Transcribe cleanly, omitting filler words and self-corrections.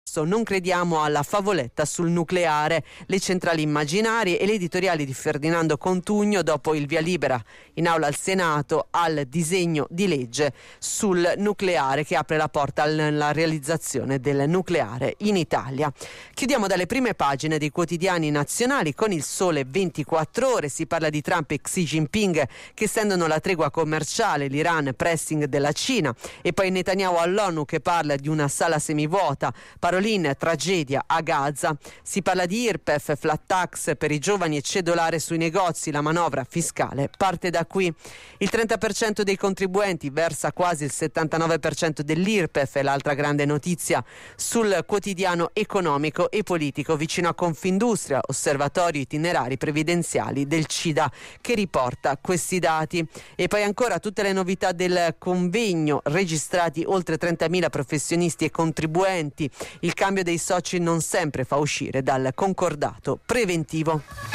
Non crediamo alla favoletta sul nucleare, le centrali immaginarie e l'editoriale di Ferdinando Contugno dopo il via libera in aula al Senato al disegno di legge sul nucleare che apre la porta alla realizzazione del nucleare in Italia. Chiudiamo dalle prime pagine dei quotidiani nazionali con il Sole 24 Ore. Si parla di Trump e Xi Jinping che estendono la tregua commerciale, l'Iran pressing della Cina e poi Netanyahu all'ONU che parla di una sala semivuota. Tragedia a Gaza. Si parla di IRPEF, flat tax per i giovani e cedolare sui negozi. La manovra fiscale parte da qui. Il 30% dei contribuenti versa quasi il 79% dell'IRPEF. È l'altra grande notizia sul quotidiano economico e politico vicino a Confindustria, osservatorio itinerari previdenziali del CIDA che riporta questi dati. E poi ancora tutte le novità del convegno, registrati oltre 30.000 professionisti e contribuenti. Il cambio dei soci non sempre fa uscire dal concordato preventivo.